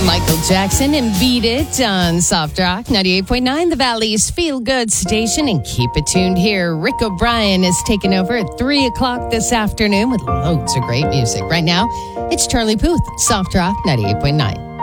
Michael Jackson and Beat It on Soft Rock 98.9, the Valley's Feel Good station. And keep it tuned here. Rick O'Brien is taking over at 3 o'clock this afternoon with loads of great music. Right now, it's Charlie Puth, Soft Rock 98.9.